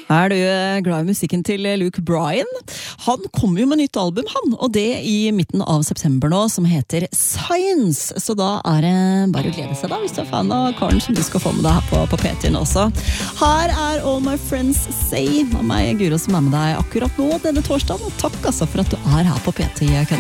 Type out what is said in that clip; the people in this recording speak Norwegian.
Er du glad i musikken til Luke Bryan? Han kommer jo med nytt album, og det i midten av september nå, som heter Science. Så da er det bare å glede seg da, hvis du er fan av karen som du skal få med deg her på P3 også. Her er All My Friends Say, av meg Guro som er med deg akkurat nå denne torsdagen, og takk altså for at du er her på P3.